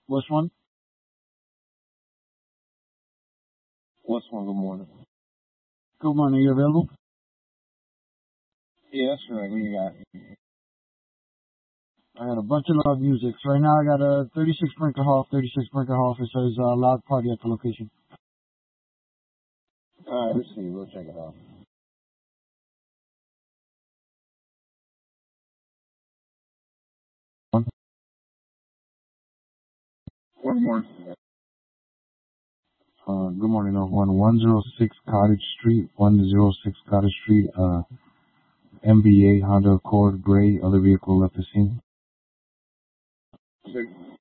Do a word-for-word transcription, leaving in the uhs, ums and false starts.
Which one? What's one? Good morning. Good morning. Are you available? Yeah, that's right. What you got? I got a bunch of loud music. So right now I got a thirty-six Brinker Hall, thirty-six Brinker Hall. It says uh, loud party at the location. All right, let's see. We'll check it out. One. One more. Uh, good morning, everyone. one oh six Cottage Street, one oh six Cottage Street, uh, M B A Honda Accord Gray. Other vehicle left the scene. Six.